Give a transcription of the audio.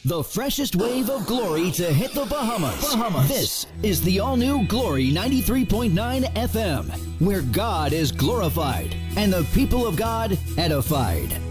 The freshest wave of glory to hit the Bahamas. This is the all-new Glory 93.9 FM, where God is glorified and the people of God edified.